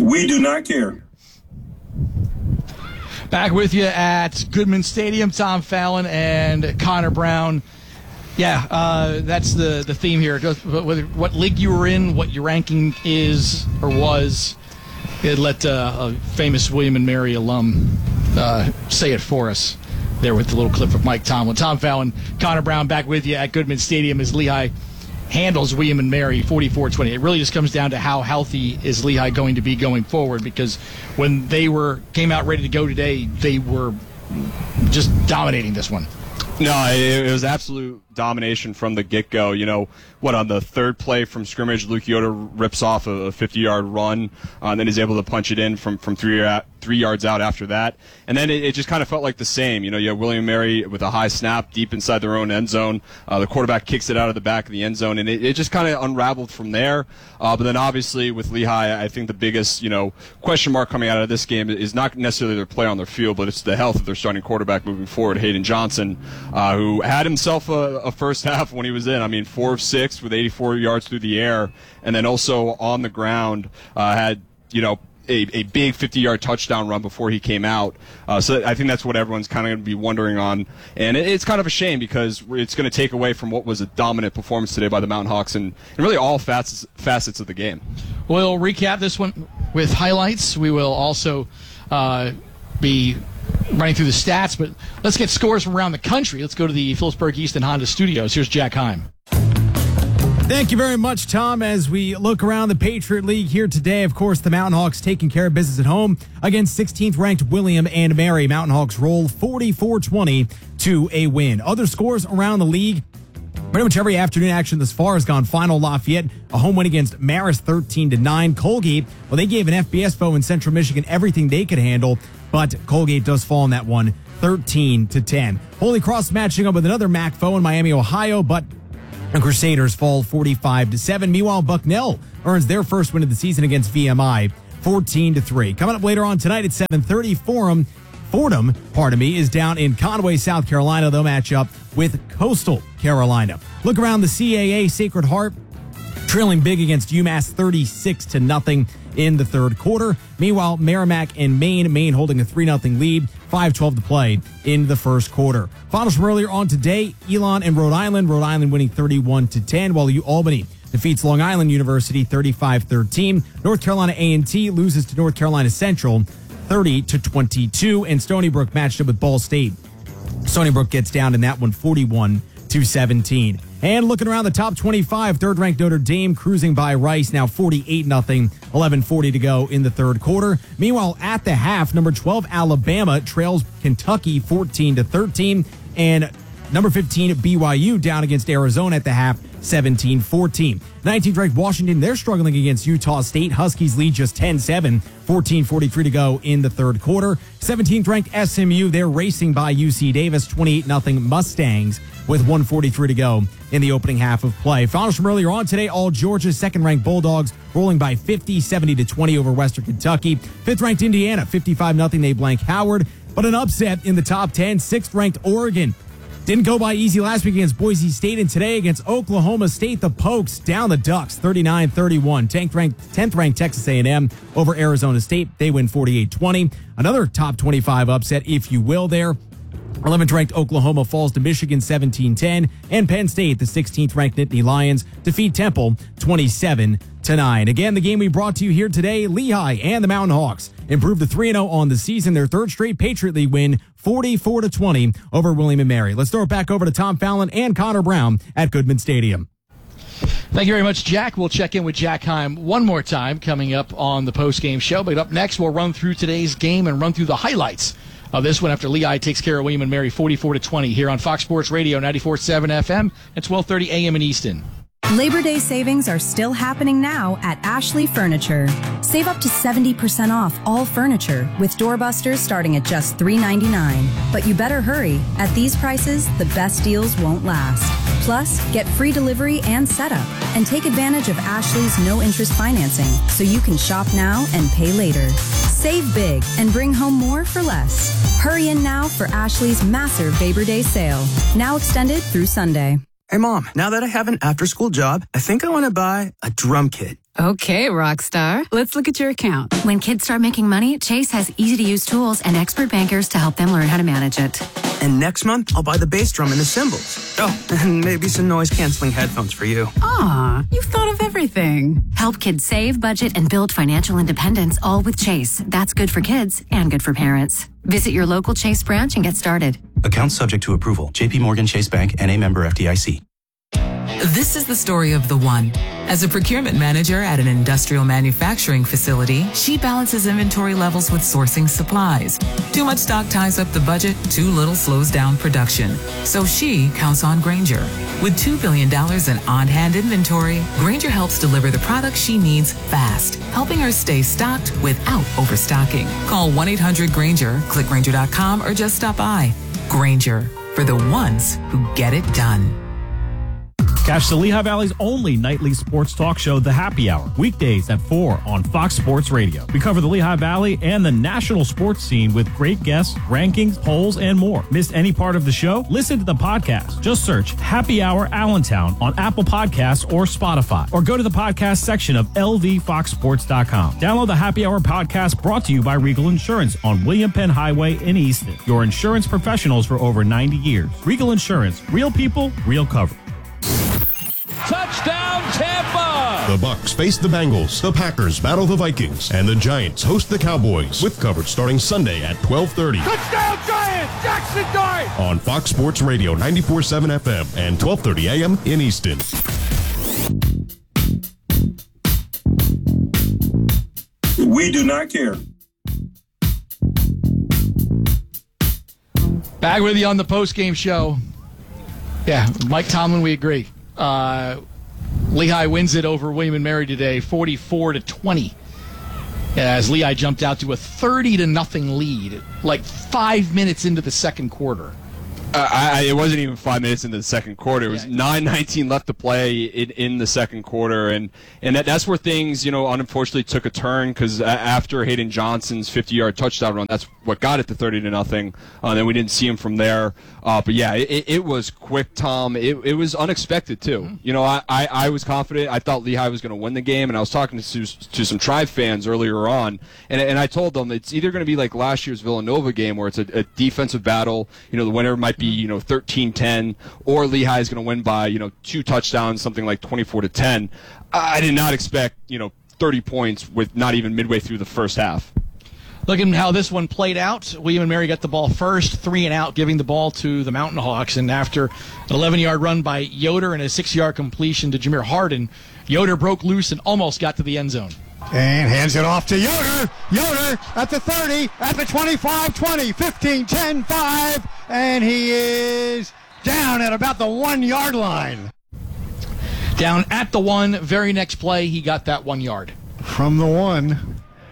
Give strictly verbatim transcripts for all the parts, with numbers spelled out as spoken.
We do not care. Back with you at Goodman Stadium, Tom Fallon and Connor Brown. Yeah, uh, that's the, the theme here. Whether what league you were in, what your ranking is or was, it let uh, a famous William and Mary alum uh, say it for us there with the little clip of Mike Tomlin. Tom Fallon, Connor Brown back with you at Goodman Stadium as Lehigh handles William and Mary forty-four twenty. It really just comes down to how healthy is Lehigh going to be going forward, because when they were came out ready to go today, they were just dominating this one. No, it, it was absolute domination from the get-go. You know, what, on the third play from scrimmage, Luke Yoder rips off a fifty-yard run, uh, and then is able to punch it in from, from three, three yards out after that. And then it, it just kind of felt like the same. You know, you have William and Mary with a high snap deep inside their own end zone. Uh, the quarterback kicks it out of the back of the end zone, and it, it just kind of unraveled from there. Uh, but then obviously with Lehigh, I think the biggest, you know, question mark coming out of this game is not necessarily their play on their field, but it's the health of their starting quarterback moving forward, Hayden Johnson, uh, who had himself a, a first half when he was in. I mean, four of six with eighty-four yards through the air, and then also on the ground uh, had, you know, a, a big fifty-yard touchdown run before he came out. Uh, so I think that's what everyone's kind of going to be wondering on. And it, it's kind of a shame, because it's going to take away from what was a dominant performance today by the Mountain Hawks and, and really all facets, facets of the game. We'll recap this one with highlights. We will also uh, be running through the stats, but let's get scores from around the country. Let's go to the Phillipsburg Easton Honda Studios. Here's Jack Heim. Thank you very much, Tom. As we look around the Patriot League here today, of course, the Mountain Hawks taking care of business at home against sixteenth-ranked William and Mary. Mountain Hawks roll forty-four twenty to a win. Other scores around the league, pretty much every afternoon action thus far has gone final. Lafayette, a home win against Marist, thirteen to nine. Colgate, well, they gave an F B S foe in Central Michigan everything they could handle, but Colgate does fall in that one, thirteen to ten. Holy Cross matching up with another M A C foe in Miami, Ohio, but the Crusaders fall forty-five to seven. Meanwhile, Bucknell earns their first win of the season against V M I, fourteen to three. Coming up later on tonight at seven thirty, Forum, Fordham, pardon me, is down in Conway, South Carolina. They'll match up with Coastal Carolina. Look around the C A A, Sacred Heart trailing big against UMass thirty-six to nothing in the third quarter. Meanwhile, Merrimack and Maine, Maine holding a three nothing lead, five twelve to play in the first quarter. Finals from earlier on today, Elon and Rhode Island, Rhode Island winning thirty-one to ten, while U Albany defeats Long Island University thirty-five thirteen. North Carolina A and T loses to North Carolina Central thirty to twenty-two, and Stony Brook matched up with Ball State. Stony Brook gets down in that one forty-one to seventeen. And looking around the top twenty-five, third-ranked Notre Dame cruising by Rice, now forty-eight nothing, eleven forty to go in the third quarter. Meanwhile, at the half, number twelve Alabama trails Kentucky fourteen to thirteen, and number fifteen B Y U down against Arizona at the half, seventeen fourteen. nineteenth-ranked Washington, they're struggling against Utah State. Huskies lead just ten seven, fourteen forty-three to go in the third quarter. seventeenth-ranked S M U, they're racing by U C Davis, twenty-eight nothing Mustangs with one forty-three to go in the opening half of play. Finals from earlier on today, all Georgia, second-ranked Bulldogs rolling by fifty, seventy to twenty over Western Kentucky. Fifth-ranked Indiana, fifty-five nothing, they blank Howard. But an upset in the top ten, sixth-ranked Oregon didn't go by easy last week against Boise State, and today against Oklahoma State, the Pokes down the Ducks, thirty-nine thirty-one. tenth-ranked, tenth-ranked Texas A and M over Arizona State. They win forty-eight twenty. Another top twenty-five upset, if you will, there. eleventh-ranked Oklahoma falls to Michigan seventeen ten, and Penn State, the sixteenth-ranked Nittany Lions, defeat Temple twenty-seven to nine. Again, the game we brought to you here today, Lehigh and the Mountain Hawks improved to three and oh on the season, their third straight Patriot League win, forty-four to twenty over William and Mary. Let's throw it back over to Tom Fallon and Connor Brown at Goodman Stadium. Thank you very much, Jack. We'll check in with Jack Heim one more time coming up on the post-game show. But up next, we'll run through today's game and run through the highlights of this one after Lehigh takes care of William and Mary forty-four to twenty here on Fox Sports Radio ninety-four point seven F M at twelve thirty A M in Easton. Labor Day savings are still happening now at Ashley Furniture. Save up to seventy percent off all furniture with doorbusters starting at just three ninety-nine. But you better hurry. At these prices, the best deals won't last. Plus, get free delivery and setup, and take advantage of Ashley's no-interest financing so you can shop now and pay later. Save big and bring home more for less. Hurry in now for Ashley's massive Labor Day sale, now extended through Sunday. Hey, Mom, now that I have an after-school job, I think I want to buy a drum kit. Okay, Rockstar. Let's look at your account. When kids start making money, Chase has easy-to-use tools and expert bankers to help them learn how to manage it. And next month, I'll buy the bass drum and the cymbals. Oh, and maybe some noise-canceling headphones for you. Aw, you've thought of everything. Help kids save, budget, and build financial independence, all with Chase. That's good for kids and good for parents. Visit your local Chase branch and get started. Account subject to approval. J P Morgan Chase Bank, N A member F D I C. This is the story of the one. As a procurement manager at an industrial manufacturing facility, she balances inventory levels with sourcing supplies. Too much stock ties up the budget, too little slows down production. So she counts on Grainger. With two billion dollars in on-hand inventory, Grainger helps deliver the products she needs fast, helping her stay stocked without overstocking. Call one eight hundred Grainger, click Grainger dot com, or just stop by. Grainger, for the ones who get it done. Catch the Lehigh Valley's only nightly sports talk show, The Happy Hour, weekdays at four on Fox Sports Radio. We cover the Lehigh Valley and the national sports scene with great guests, rankings, polls, and more. Missed any part of the show? Listen to the podcast. Just search Happy Hour Allentown on Apple Podcasts or Spotify, or go to the podcast section of L V fox sports dot com. Download the Happy Hour podcast brought to you by Regal Insurance on William Penn Highway in Easton. Your insurance professionals for over ninety years. Regal Insurance, real people, real coverage. Touchdown, Tampa! The Bucs face the Bengals, the Packers battle the Vikings, and the Giants host the Cowboys, with coverage starting Sunday at twelve thirty. Touchdown, Giants! Jackson Dart! On Fox Sports Radio ninety-four point seven F M and twelve thirty A M in Easton. We do not care. Back with you on the post-game show. Yeah, Mike Tomlin, we agree. Uh, Lehigh wins it over William and Mary today, forty-four to twenty. As Lehigh jumped out to a thirty to nothing lead, like five minutes into the second quarter. Uh, I, it wasn't even five minutes into the second quarter. It was yeah. nine nineteen left to play in, in the second quarter, and and that, that's where things, you know, unfortunately took a turn, because after Hayden Johnson's fifty-yard touchdown run, that's what got it to thirty to nothing. Uh, then we didn't see him from there. Uh, but yeah, it, it was quick, Tom. It, it was unexpected too. Mm-hmm. You know, I, I, I was confident. I thought Lehigh was going to win the game, and I was talking to to some Tribe fans earlier on, and and I told them it's either going to be like last year's Villanova game, where it's a, a defensive battle. You know, the winner might be, you know, thirteen ten, or Lehigh is going to win by, you know, two touchdowns, something like twenty-four to ten. I did not expect, you know, thirty points with not even midway through the first half. Looking how this one played out, William and Mary got the ball first, three and out, giving the ball to the Mountain Hawks. And after an eleven-yard run by Yoder and a six-yard completion to Jameer Harden, Yoder broke loose and almost got to the end zone. And hands it off to Yoder. Yoder at the thirty, at the twenty-five, twenty, fifteen, ten, five, and he is down at about the one-yard line. Down at the one, very next play, he got that one yard. From the one.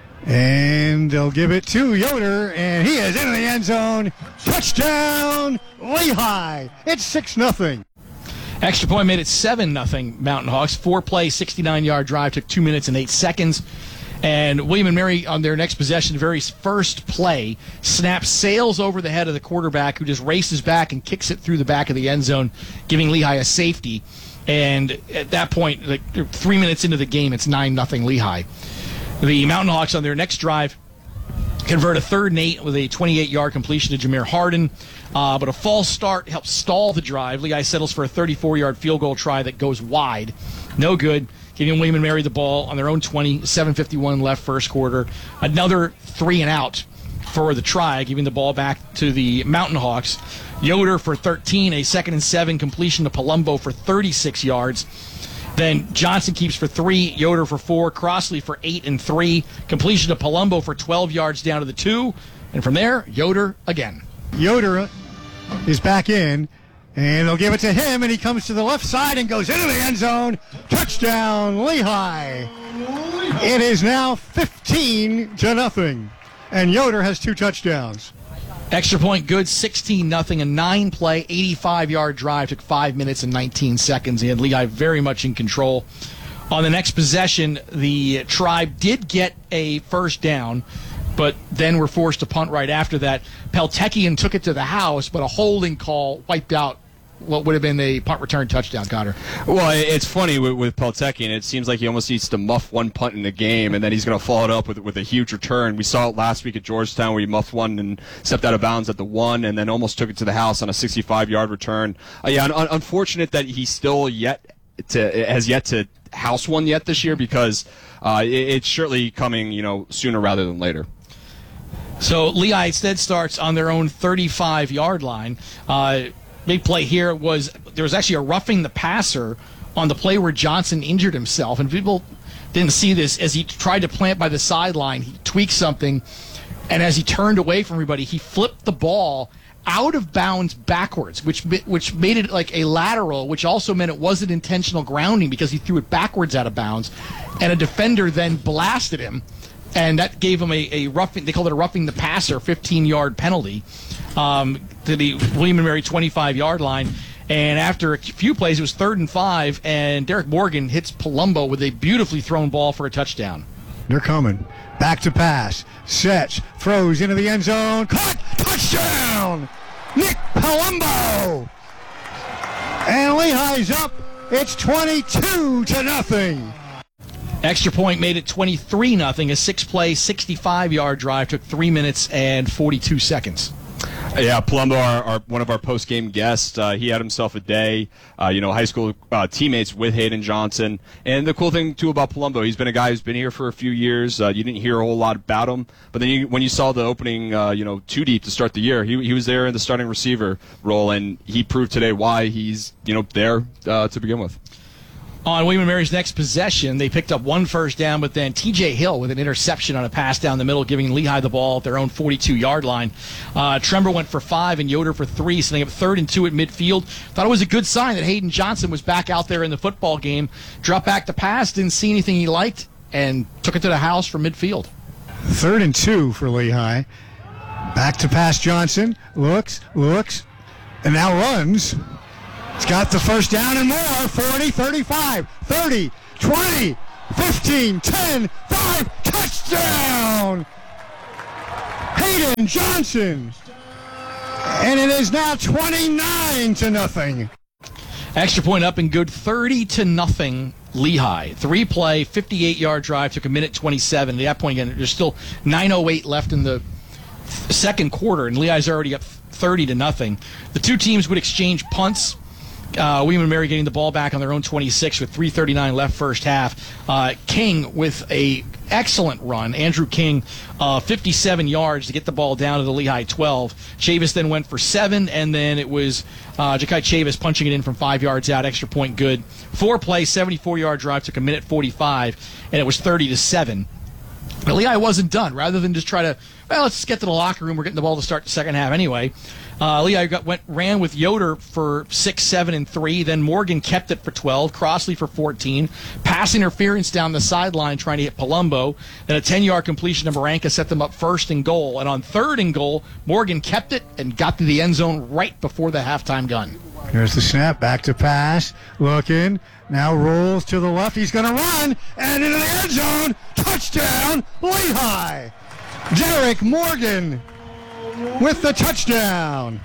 And they'll give it to Yoder, and he is into the end zone. Touchdown, Lehigh. It's six nothing. Extra point made it seven nothing Mountain Hawks. Four-play, sixty-nine-yard drive, took two minutes and eight seconds. And William and Mary, on their next possession, very first play, snap sails over the head of the quarterback, who just races back and kicks it through the back of the end zone, giving Lehigh a safety. And at that point, like three minutes into the game, it's nine nothing Lehigh. The Mountain Hawks on their next drive convert a third and eight with a twenty-eight-yard completion to Jameer Harden. Uh, but a false start helps stall the drive. Lehigh settles for a thirty-four-yard field goal try that goes wide. No good. Giving William and Mary the ball on their own twenty, seven fifty-one left first quarter. Another three and out for the try, giving the ball back to the Mountain Hawks. Yoder for thirteen, a second and seven completion to Palumbo for thirty-six yards. Then Johnson keeps for three, Yoder for four, Crossley for eight and three, completion to Palumbo for twelve yards down to the two, and from there, Yoder again. Yoder is back in, and they'll give it to him, and he comes to the left side and goes into the end zone. Touchdown, Lehigh. It is now fifteen to nothing, and Yoder has two touchdowns. Extra point good, sixteen nothing, a nine-play, eighty-five-yard drive, took five minutes and nineteen seconds. He had Lehigh very much in control. On the next possession, the Tribe did get a first down, but then were forced to punt right after that. Peltekian took it to the house, but a holding call wiped out what would have been a punt return touchdown, Connor. Well, it's funny with, with Peltekian. It seems like he almost needs to muff one punt in the game, and then he's going to follow it up with with a huge return. We saw it last week at Georgetown where he muffed one and stepped out of bounds at the one, and then almost took it to the house on a sixty-five-yard return. Uh, yeah, un- unfortunate that he still yet to has yet to house one yet this year, because uh, it, it's surely coming, you know, sooner rather than later. So Lehigh instead starts on their own thirty-five-yard line. Uh, big play here was there was actually a roughing the passer on the play where Johnson injured himself, and people didn't see this. As he tried to plant by the sideline, he tweaked something, and as he turned away from everybody, he flipped the ball out of bounds backwards, which which made it like a lateral, which also meant it wasn't intentional grounding because he threw it backwards out of bounds, and a defender then blasted him. And that gave him a, a roughing, they called it a roughing the passer, fifteen-yard penalty um, to the William and Mary twenty-five-yard line. And after a few plays, it was third and five, and Derek Morgan hits Palumbo with a beautifully thrown ball for a touchdown. They're coming. Back to pass. Sets. Throws into the end zone. Caught. Touchdown! Nick Palumbo! And Lehigh's up. It's twenty-two to nothing. Extra point made it twenty-three nothing. A six-play, sixty-five-yard drive took three minutes and forty-two seconds. Yeah, Palumbo, our, our, one of our post-game guests, uh, he had himself a day, uh, you know, high school uh, teammates with Hayden Johnson. And the cool thing, too, about Palumbo, he's been a guy who's been here for a few years. Uh, you didn't hear a whole lot about him. But then you, when you saw the opening, uh, you know, two deep to start the year, he, he was there in the starting receiver role, and he proved today why he's, you know, there uh, to begin with. On William and Mary's next possession, they picked up one first down, but then T J Hill with an interception on a pass down the middle, giving Lehigh the ball at their own forty-two-yard line. Uh, Trember went for five and Yoder for three, setting up third and two at midfield. Thought it was a good sign that Hayden Johnson was back out there in the football game. Dropped back to pass, didn't see anything he liked, and took it to the house from midfield. Third and two for Lehigh. Back to pass Johnson. Looks, looks, and now runs. It's got the first down and more. forty, thirty-five, thirty, twenty, fifteen, ten, five, touchdown! Hayden Johnson! And it is now twenty-nine to nothing. Extra point up and good, thirty to nothing. Lehigh. Three play, fifty-eight-yard drive, took a minute twenty-seven. At that point, again, there's still nine oh eight left in the second quarter, and Lehigh's already up thirty to nothing. The two teams would exchange punts. Uh, William and Mary getting the ball back on their own twenty-six with three thirty-nine left first half. Uh, King with a excellent run. Andrew King, uh, fifty-seven yards to get the ball down to the Lehigh twelve. Chavis then went for seven, and then it was uh, Ja'Kai Chavis punching it in from five yards out. Extra point good. Four play, seventy-four-yard drive, took a minute forty-five, and it was thirty to seven. But Lehigh wasn't done. Rather than just try to, well, let's just get to the locker room. We're getting the ball to start the second half anyway. Uh, Lehigh got, went ran with Yoder for six, seven, and three. Then Morgan kept it for twelve. Crossley for fourteen. Pass interference down the sideline trying to hit Palumbo. Then a ten-yard completion to Maranka set them up first and goal. And on third and goal, Morgan kept it and got to the end zone right before the halftime gun. Here's the snap. Back to pass. Looking. Now rolls to the left. He's going to run. And into the end zone. Touchdown, Lehigh. Derek Morgan with the touchdown.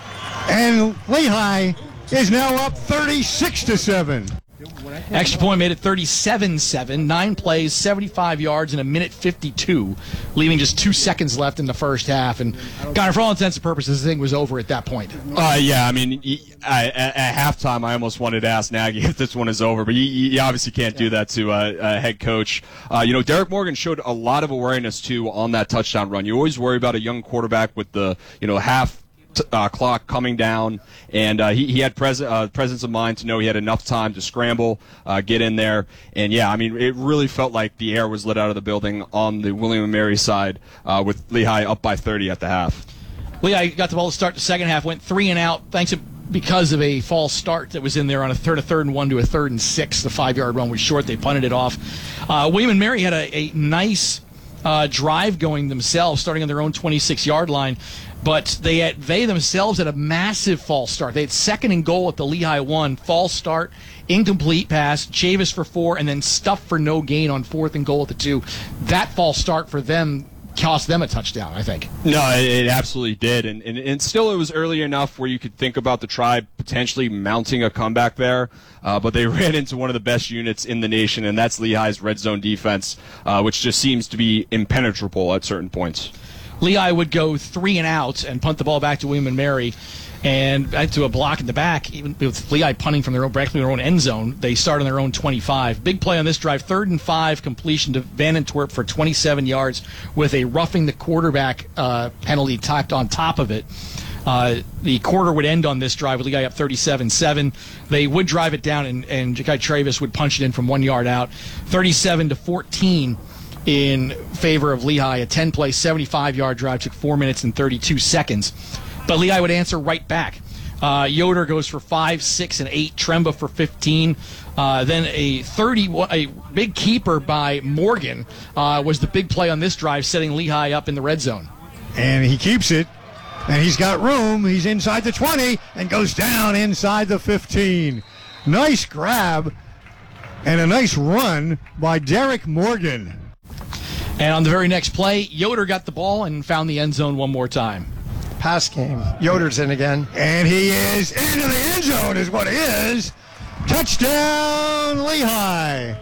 And Lehigh is now up thirty-six to seven. Extra point made it thirty-seven seven. Nine plays, seventy-five yards, and a minute fifty-two, leaving just two seconds left in the first half. And, Connor, for all intents and purposes, the thing was over at that point. Uh, yeah, I mean, I, at, at halftime, I almost wanted to ask Nagy if this one is over, but you, you obviously can't do that to a, a head coach. Uh, you know, Derek Morgan showed a lot of awareness, too, on that touchdown run. You always worry about a young quarterback with the, you know, half Uh, clock coming down, and uh, he, he had pres- uh, presence of mind to know he had enough time to scramble, uh, get in there, and yeah, I mean, it really felt like the air was let out of the building on the William and Mary side, uh, with Lehigh up by thirty at the half. Lehigh got the ball to start the second half, went three and out, thanks to, because of a false start that was in there on a third, a third and one to a third and six. The five-yard run was short. They punted it off. Uh, William and Mary had a, a nice uh, drive going themselves, starting on their own twenty-six-yard line. But they had, they themselves had a massive false start. They had second and goal at the Lehigh one, false start, incomplete pass, Chavis for four, and then stuff for no gain on fourth and goal at the two. That false start for them cost them a touchdown, I think. No, it, it absolutely did. And, and, and still it was early enough where you could think about the Tribe potentially mounting a comeback there. Uh, but they ran into one of the best units in the nation, and that's Lehigh's red zone defense, uh, which just seems to be impenetrable at certain points. Lehigh would go three and out and punt the ball back to William and Mary. And back to a block in the back, even with Lehigh punting from their own, practically their own end zone, they start on their own twenty-five. Big play on this drive, third and five, completion to Van Antwerp for twenty-seven yards with a roughing the quarterback uh, penalty tacked on top of it. Uh, the quarter would end on this drive with Lehigh up thirty-seven seven. They would drive it down, and, and Ja'Kai Travis would punch it in from one yard out, thirty-seven to fourteen. In favor of Lehigh, a ten-play, seventy-five-yard drive took four minutes and thirty-two seconds. But Lehigh would answer right back. Uh, Yoder goes for five, six, and eight. Tremba for fifteen. Uh, then a thirty, a big keeper by Morgan uh, was the big play on this drive, setting Lehigh up in the red zone. And he keeps it, and he's got room. He's inside the twenty and goes down inside the fifteen. Nice grab and a nice run by Derek Morgan. And on the very next play, Yoder got the ball and found the end zone one more time. Pass game. Yoder's in again. And he is into the end zone is what he is. Touchdown, Lehigh.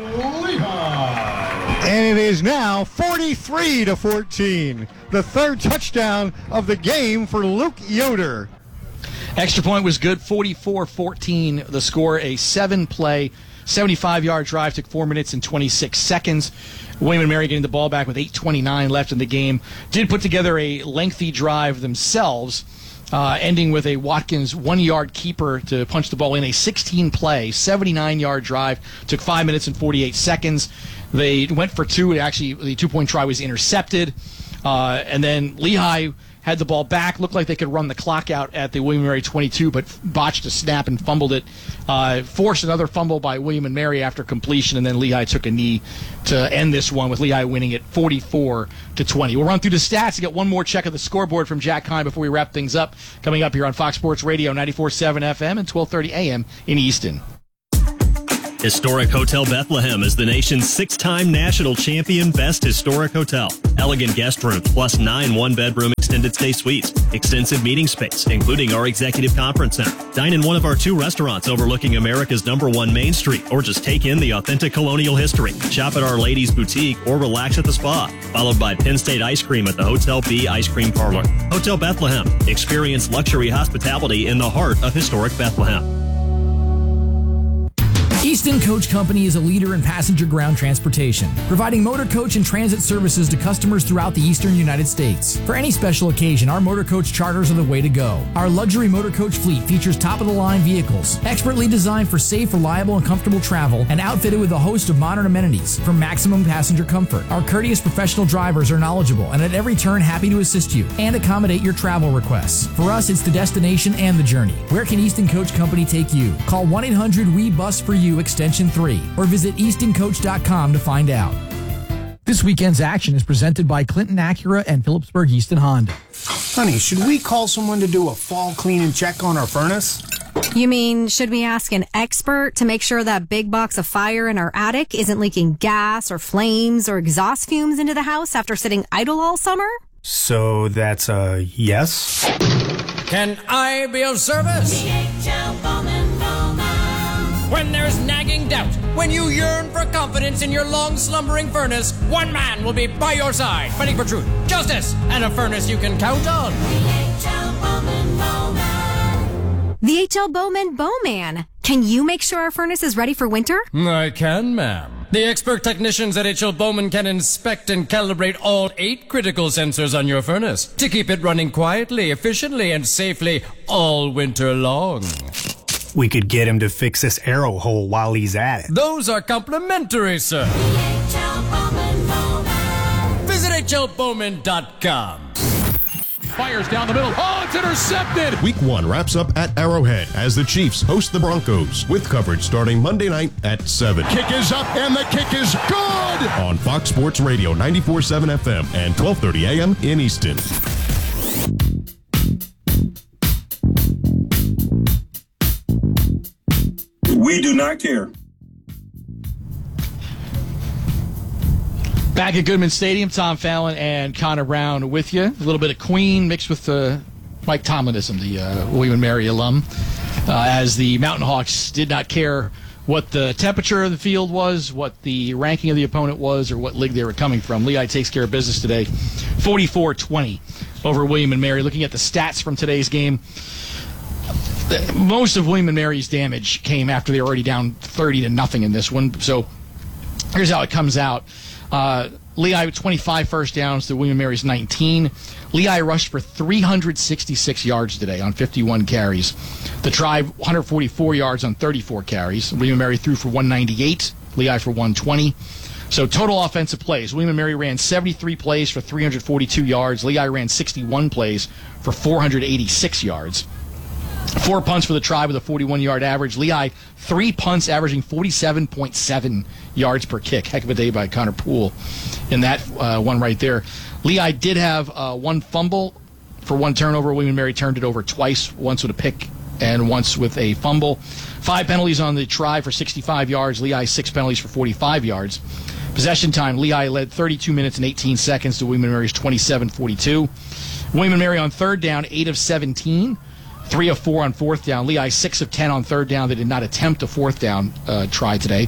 Lehigh. And it is now forty-three to fourteen. The third touchdown of the game for Luke Yoder. Extra point was good, forty-four fourteen. The score, a seven-play, seventy-five-yard drive, took four minutes and twenty-six seconds. William and Mary getting the ball back with eight twenty-nine left in the game. Did put together a lengthy drive themselves, uh, ending with a Watkins one-yard keeper to punch the ball in. A sixteen-play, seventy-nine-yard drive. Took five minutes and forty-eight seconds. They went for two. Actually, the two-point try was intercepted. Uh, and then Lehigh had the ball back, looked like they could run the clock out at the William and Mary twenty-two, but botched a snap and fumbled it. Uh, forced another fumble by William and Mary after completion, and then Lehigh took a knee to end this one, with Lehigh winning it forty-four to twenty. We'll run through the stats and get one more check of the scoreboard from Jack Hine before we wrap things up. Coming up here on Fox Sports Radio, ninety-four point seven F M and twelve thirty A M in Easton. Historic Hotel Bethlehem is the nation's six-time national champion best historic hotel. Elegant guest rooms plus nine one-bedroom extended stay suites. Extensive meeting space, including our executive conference center. Dine in one of our two restaurants overlooking America's number one Main Street, or just take in the authentic colonial history. Shop at Our Ladies Boutique or relax at the spa. Followed by Penn State Ice Cream at the Hotel B Ice Cream Parlor. Hotel Bethlehem. Experience luxury hospitality in the heart of historic Bethlehem. Easton Coach Company is a leader in passenger ground transportation, providing motor coach and transit services to customers throughout the eastern United States. For any special occasion, our motor coach charters are the way to go. Our luxury motor coach fleet features top-of-the-line vehicles, expertly designed for safe, reliable, and comfortable travel, and outfitted with a host of modern amenities for maximum passenger comfort. Our courteous professional drivers are knowledgeable and at every turn happy to assist you and accommodate your travel requests. For us, it's the destination and the journey. Where can Easton Coach Company take you? Call one eight hundred W E bus for you extension three or visit easton coach dot com to find out. This weekend's action is presented by Clinton Acura and Phillipsburg Easton Honda. Honey, should we call someone to do a fall clean and check on our furnace? You mean, should we ask an expert to make sure that big box of fire in our attic isn't leaking gas or flames or exhaust fumes into the house after sitting idle all summer? So that's a yes? Can I be of service? D H L Bowman Bowman. When there's nagging doubt, when you yearn for confidence in your long slumbering furnace, one man will be by your side, fighting for truth, justice, and a furnace you can count on. D H L Bowman Bowman. The H L Bowman Bowman. Can you make sure our furnace is ready for winter? I can, ma'am. The expert technicians at H L Bowman can inspect and calibrate all eight critical sensors on your furnace to keep it running quietly, efficiently, and safely all winter long. We could get him to fix this arrow hole while he's at it. Those are complimentary, sir. H L Bowman Bowman. Visit H L Bowman dot com. Fires down the middle. Oh, it's intercepted. Week one wraps up at Arrowhead as the Chiefs host the Broncos, with coverage starting Monday night at seven. Kick is up and the kick is good. On Fox Sports Radio ninety-four point seven F M and twelve thirty A M in Easton. We do not care. Back at Goodman Stadium, Tom Fallon and Connor Brown with you. A little bit of Queen mixed with uh, Mike Tomlinism, the uh, William and Mary alum, uh, as the Mountain Hawks did not care what the temperature of the field was, what the ranking of the opponent was, or what league they were coming from. Lehigh takes care of business today, forty-four twenty over William and Mary. Looking at the stats from today's game, most of William and Mary's damage came after they were already down thirty to nothing in this one. So here's how it comes out. Uh, Lehigh with twenty-five first downs to William and Mary's nineteen. Lehigh rushed for three hundred sixty-six yards today on fifty-one carries. The Tribe one hundred forty-four yards on thirty-four carries. William and Mary threw for one ninety-eight. Lehigh for one twenty. So total offensive plays. William and Mary ran seventy-three plays for three hundred forty-two yards. Lehigh ran sixty-one plays for four hundred eighty-six yards. Four punts for the Tribe with a forty-one-yard average. Lehigh, three punts averaging forty-seven point seven yards per kick. Heck of a day by Connor Poole in that uh, one right there. Lehigh did have uh, one fumble for one turnover. William and Mary turned it over twice, once with a pick and once with a fumble. Five penalties on the Tribe for sixty-five yards. Lehigh, six penalties for forty-five yards. Possession time, Lehigh led thirty-two minutes and eighteen seconds to William and Mary's twenty-seven forty-two. William and Mary on third down, eight of seventeen. Three of four on fourth down. Lehigh, six of ten on third down. They did not attempt a fourth down uh, try today.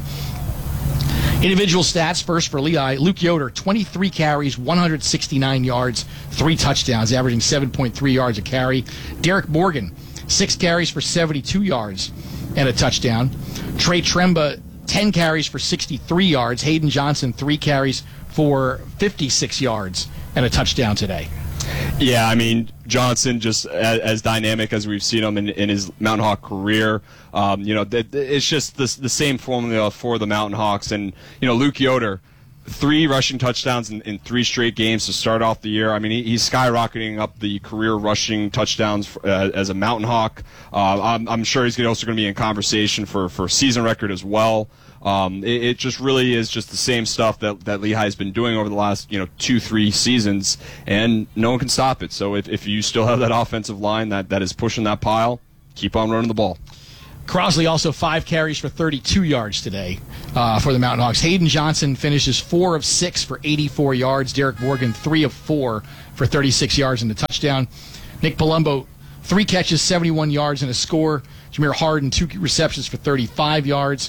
Individual stats first for Lehigh. Luke Yoder, twenty-three carries, one hundred sixty-nine yards, three touchdowns, averaging seven point three yards a carry. Derek Morgan, six carries for seventy-two yards and a touchdown. Trey Tremba, ten carries for sixty-three yards. Hayden Johnson, three carries for fifty-six yards and a touchdown today. Yeah, I mean, Johnson just as, as dynamic as we've seen him in, in his Mountain Hawk career. Um, you know, th- th- it's just the, the same formula for the Mountain Hawks. And, you know, Luke Yoder, three rushing touchdowns in, in three straight games to start off the year. I mean, he, he's skyrocketing up the career rushing touchdowns uh, as a Mountain Hawk. Uh, I'm, I'm sure he's also going to be in conversation for, for season record as well. Um, it, it just really is just the same stuff that, that Lehigh's been doing over the last, you know, two, three seasons, and no one can stop it. So if, if you still have that offensive line that, that is pushing that pile, keep on running the ball. Crosley also five carries for thirty-two yards today uh, for the Mountain Hawks. Hayden Johnson finishes four of six for eighty-four yards. Derek Morgan, three of four for thirty-six yards and a touchdown. Nick Palumbo, three catches, seventy-one yards and a score. Jameer Harden, two receptions for thirty-five yards.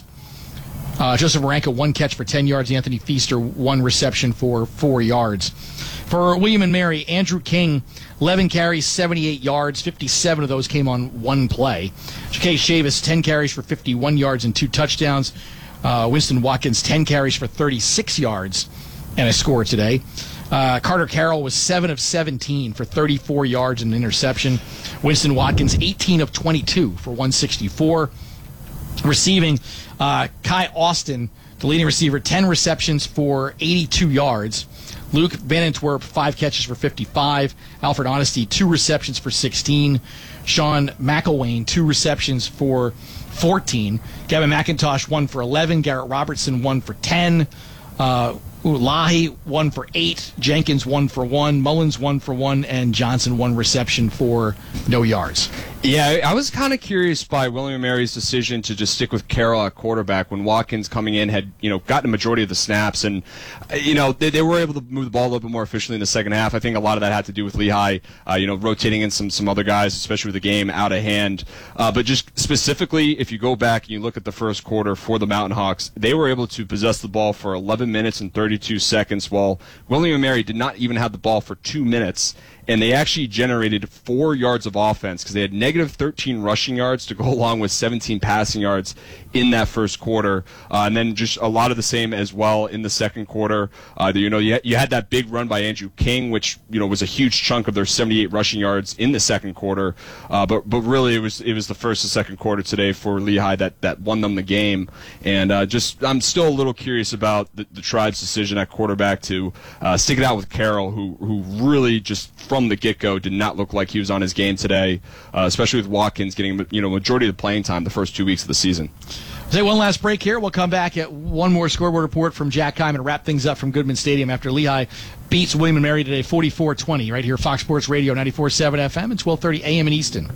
Uh, Joseph Maranka, one catch for ten yards. Anthony Feaster, one reception for four yards. For William and Mary, Andrew King, eleven carries, seventy-eight yards. fifty-seven of those came on one play. Ja'Kay Chavis, ten carries for fifty-one yards and two touchdowns. Uh, Winston Watkins, ten carries for thirty-six yards and a score today. Uh, Carter Carroll was seven of seventeen for thirty-four yards and an interception. Winston Watkins, eighteen of twenty-two for one sixty-four. Receiving, uh, Kai Austin, the leading receiver, ten receptions for eighty-two yards. Luke Van Antwerp, five catches for fifty-five. Alfred Honesty, two receptions for sixteen. Sean McElwain, two receptions for fourteen. Gavin McIntosh, one for eleven. Garrett Robertson, one for ten. Uh, Lahi, one for eight. Jenkins, one for one. Mullins, one for one. And Johnson, one reception for no yards. Yeah, I was kind of curious by William and Mary's decision to just stick with Carroll at quarterback when Watkins coming in had, you know, gotten a majority of the snaps. And, you know, they, they were able to move the ball a little bit more efficiently in the second half. I think a lot of that had to do with Lehigh, uh, you know, rotating in some, some other guys, especially with the game out of hand. Uh, but just specifically, if you go back and you look at the first quarter for the Mountain Hawks, they were able to possess the ball for eleven minutes and thirty-two seconds, while William and Mary did not even have the ball for two minutes. And they actually generated four yards of offense because they had negative thirteen rushing yards to go along with seventeen passing yards in that first quarter. Uh, and then just a lot of the same as well in the second quarter. Uh, you know, you had, you had that big run by Andrew King, which, you know, was a huge chunk of their seventy-eight rushing yards in the second quarter. Uh, but but really, it was it was the first and second quarter today for Lehigh that, that won them the game. And uh, just I'm still a little curious about the, the Tribe's decision at quarterback to uh, stick it out with Carroll, who who really just from the get-go did not look like he was on his game today, uh, especially with Watkins getting, you know, majority of the playing time the first two weeks of the season. Say one last break here. We'll come back at one more scoreboard report from Jack Keim and wrap things up from Goodman Stadium after Lehigh beats William and Mary today forty-four twenty right here, Fox Sports Radio ninety-four point seven F M and twelve thirty A M in Easton.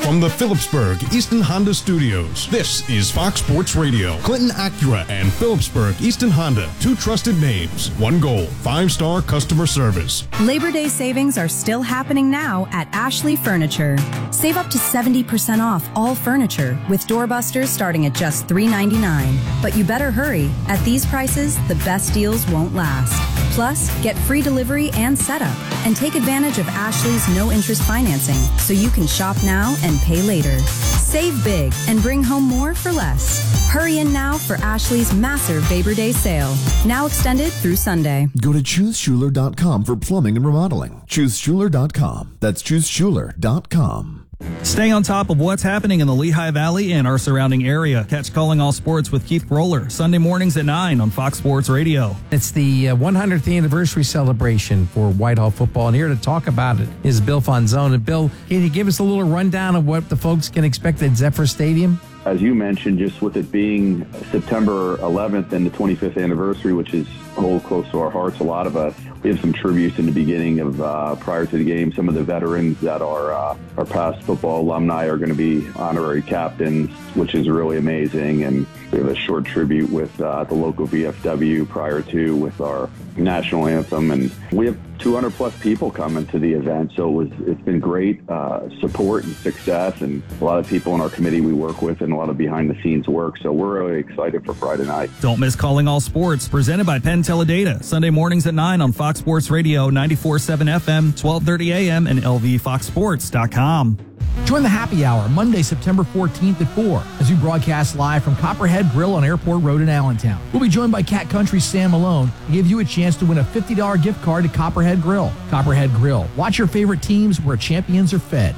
From the Phillipsburg Easton Honda Studios, this is Fox Sports Radio. Clinton Acura and Phillipsburg Easton Honda, two trusted names, one goal, five-star customer service. Labor Day savings are still happening now at Ashley Furniture. Save up to seventy percent off all furniture with doorbusters starting at just three ninety-nine. But you better hurry. At these prices, the best deals won't last. Plus, get free delivery and setup. And take advantage of Ashley's no-interest financing so you can shop now and pay later. Save big and bring home more for less. Hurry in now for Ashley's massive Labor Day sale. Now extended through Sunday. Go to choose schuler dot com for plumbing and remodeling. choose schuler dot com. That's choose schuler dot com. Stay on top of what's happening in the Lehigh Valley and our surrounding area. Catch Calling All Sports with Keith Roller, Sunday mornings at nine on Fox Sports Radio. It's the uh, one hundredth anniversary celebration for Whitehall football, and here to talk about it is Bill Fonzone. And Bill, can you give us a little rundown of what the folks can expect at Zephyr Stadium? As you mentioned, just with it being September eleventh and the twenty-fifth anniversary, which is whole close to our hearts, a lot of us, we have some tributes in the beginning of uh, prior to the game. Some of the veterans that are uh, our past football alumni are going to be honorary captains, which is really amazing. And we have a short tribute with uh, the local V F W prior to with our national anthem, and we have two hundred plus people coming to the event. So it was, it's been great uh, support and success, and a lot of people in our committee we work with, and a lot of behind the scenes work. So we're really excited for Friday night. Don't miss Calling All Sports, presented by Penn Teledata, Sunday mornings at nine on Fox Sports Radio, ninety-four point seven F M, twelve thirty A M, and L V fox sports dot com. Join the happy hour Monday, September fourteenth at four as we broadcast live from Copperhead Grill on Airport Road in Allentown. We'll be joined by Cat Country's Sam Malone to give you a chance to win a fifty dollars gift card to Copperhead Grill. Copperhead Grill. Watch your favorite teams where champions are fed.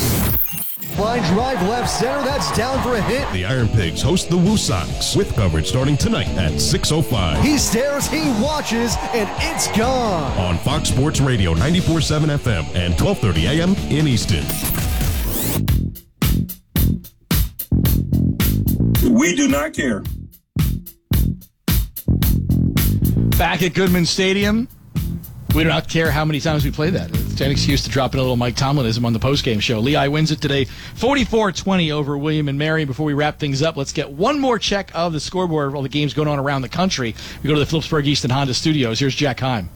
Line drive left center, that's down for a hit. The Iron Pigs host the Woo Sox with coverage starting tonight at six oh five. He stares, he watches, and it's gone. On Fox Sports Radio, ninety-four point seven F M and twelve thirty A M in Easton. We do not care. Back at Goodman Stadium, we do not care how many times we play that. It's an excuse to drop in a little Mike Tomlinism on the postgame show. Lehigh wins it today, forty-four twenty over William and Mary. Before we wrap things up, let's get one more check of the scoreboard of all the games going on around the country. We go to the Phillipsburg Easton Honda Studios. Here's Jack Heim.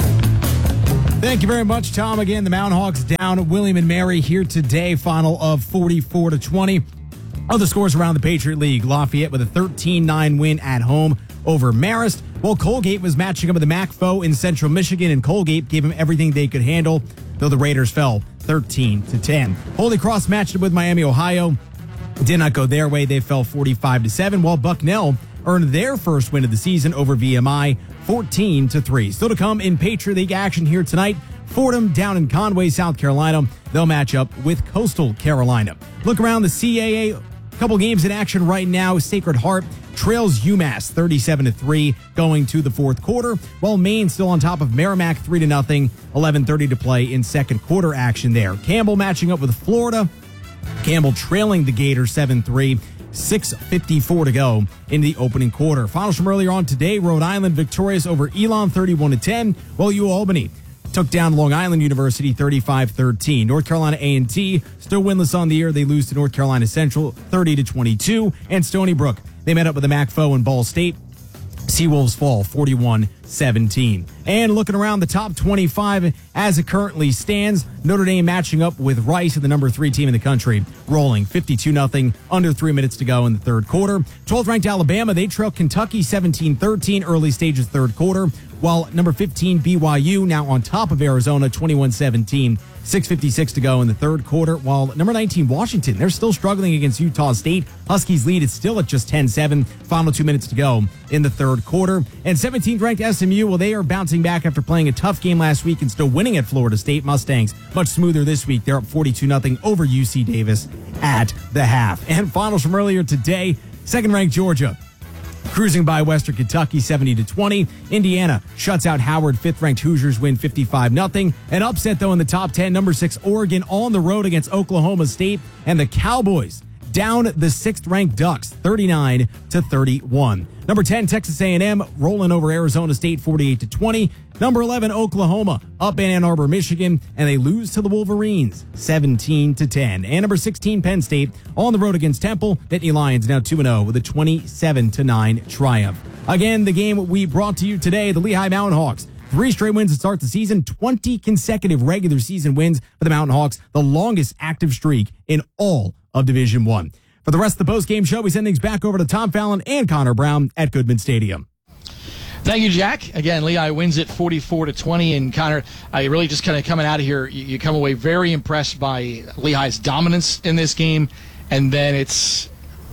Thank you very much, Tom. Again, the Mountain Hawks down William and Mary here today, final of forty-four to twenty. Other scores around the Patriot League. Lafayette with a thirteen nine win at home over Marist, while Colgate was matching up with the M A C foe in Central Michigan, and Colgate gave them everything they could handle, though the Raiders fell thirteen to ten. Holy Cross matched up with Miami, Ohio. Did not go their way. They fell forty-five to seven, while Bucknell earned their first win of the season over V M I, fourteen to three. Still to come in Patriot League action here tonight. Fordham down in Conway, South Carolina. They'll match up with Coastal Carolina. Look around the C A A. Couple games in action right now. Sacred Heart trails UMass thirty-seven to three going to the fourth quarter, while Maine still on top of Merrimack three to nothing. eleven thirty to play in second quarter action there. Campbell matching up with Florida. Campbell trailing the Gators seven three. six fifty-four to go in the opening quarter. Finals from earlier on today. Rhode Island victorious over Elon thirty-one to ten, while U Albany took down Long Island University thirty-five thirteen. North Carolina A and T still winless on the year. They lose to North Carolina Central thirty to twenty-two. And Stony Brook, they met up with the M A C foe in Ball State. Seawolves fall forty-one seventeen. And looking around the top twenty-five as it currently stands, Notre Dame matching up with Rice, the number three team in the country, rolling fifty-two nothing, under three minutes to go in the third quarter. twelfth ranked Alabama, they trail Kentucky seventeen thirteen, early stages third quarter, while number fifteen B Y U now on top of Arizona twenty-one seventeen. six fifty-six to go in the third quarter, while number nineteen Washington, they're still struggling against Utah State. Huskies lead is still at just ten seven. Final two minutes to go in the third quarter. And seventeenth ranked S M U, well, they are bouncing back after playing a tough game last week and still winning at Florida State. Mustangs much smoother this week. They're up forty-two nothing over U C Davis at the half. And finals from earlier today, second ranked Georgia cruising by Western Kentucky seventy to twenty. Indiana shuts out Howard. Fifth ranked Hoosiers win fifty-five nothing. An upset though in the top ten. Number six Oregon on the road against Oklahoma State, and the Cowboys down the sixth ranked Ducks thirty-nine to thirty-one. Number ten, Texas A and M rolling over Arizona State forty-eight to twenty. Number eleven, Oklahoma up in Ann Arbor, Michigan, and they lose to the Wolverines seventeen to ten. And number sixteen, Penn State on the road against Temple. Nittany Lions now two and oh with a twenty-seven to nine triumph. Again, the game we brought to you today, the Lehigh Mountain Hawks. Three straight wins to start the season, twenty consecutive regular season wins for the Mountain Hawks, the longest active streak in all of Division One. For the rest of the post-game show, we send things back over to Tom Fallon and Connor Brown at Goodman Stadium. Thank you, Jack. Again, Lehigh wins it forty-four to twenty. And Connor, I really just kind of coming out of here, you, you come away very impressed by Lehigh's dominance in this game. And then it's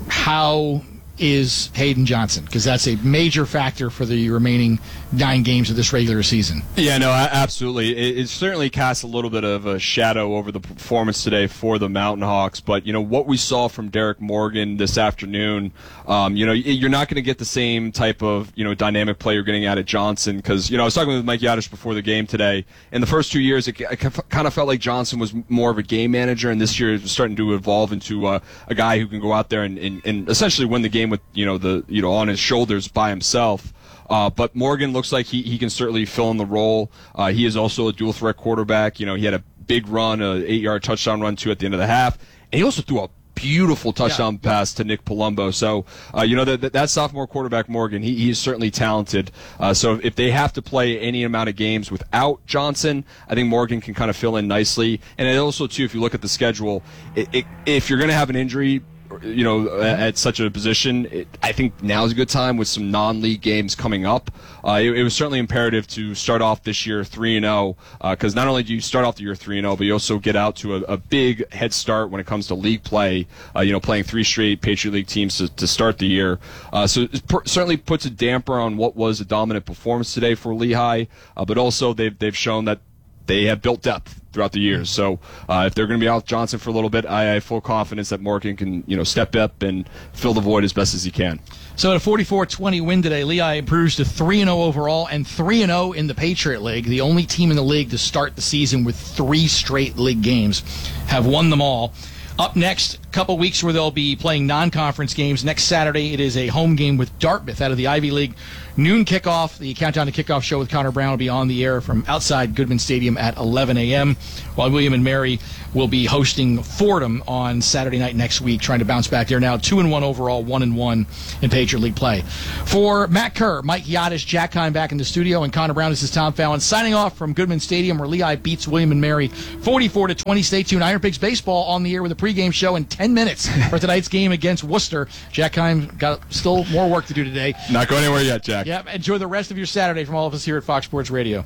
how is Hayden Johnson, because that's a major factor for the remaining nine games of this regular season. Yeah, no, absolutely. It, it certainly casts a little bit of a shadow over the performance today for the Mountain Hawks. But, you know, what we saw from Derek Morgan this afternoon, um, you know, you're not going to get the same type of, you know, dynamic play you're getting out of Johnson. Because, you know, I was talking with Mike Yadish before the game today. In the first two years, it, it kind of felt like Johnson was more of a game manager. And this year, it was starting to evolve into uh, a guy who can go out there and, and, and essentially win the game with, you know, the, you know, on his shoulders by himself. Uh, but Morgan looks like he, he can certainly fill in the role. Uh, he is also a dual threat quarterback. You know, he had a big run, an eight-yard touchdown run, too, at the end of the half. And he also threw a beautiful touchdown yeah. pass to Nick Palumbo. So, uh, you know, that, that, that sophomore quarterback, Morgan, he, he is certainly talented. Uh, so if they have to play any amount of games without Johnson, I think Morgan can kind of fill in nicely. And also, too, if you look at the schedule, it, it, if you're going to have an injury, you know, at such a position, it, I think now's a good time with some non-league games coming up. Uh, it, it was certainly imperative to start off this year three and oh, because uh, not only do you start off the year three and oh, but you also get out to a, a big head start when it comes to league play, uh, you know, playing three straight Patriot League teams to, to start the year. Uh, so it per- certainly puts a damper on what was a dominant performance today for Lehigh, uh, but also they've, they've shown that they have built depth throughout the years. So uh, if they're going to be out Johnson for a little bit, I have full confidence that Morgan can, you know, step up and fill the void as best as he can. So at a forty-four twenty win today, Lehigh improves to three and oh overall and three and oh in the Patriot League. The only team in the league to start the season with three straight league games, have won them all. Up next, a couple weeks where they'll be playing non-conference games. Next Saturday, it is a home game with Dartmouth out of the Ivy League. Noon kickoff. The Countdown to Kickoff show with Connor Brown will be on the air from outside Goodman Stadium at eleven a.m., while William and Mary will be hosting Fordham on Saturday night next week, trying to bounce back. They're now two and one overall, one and one in Patriot League play. For Matt Kerr, Mike Yadish, Jack Heim back in the studio, and Connor Brown, this is Tom Fallon signing off from Goodman Stadium, where Lehigh beats William and Mary forty-four to twenty. Stay tuned. Iron Pigs baseball on the air with a pregame show in ten minutes for tonight's game against Worcester. Jack Heim got still more work to do today. Not going anywhere yet, Jack. Yep. Enjoy the rest of your Saturday from all of us here at Fox Sports Radio.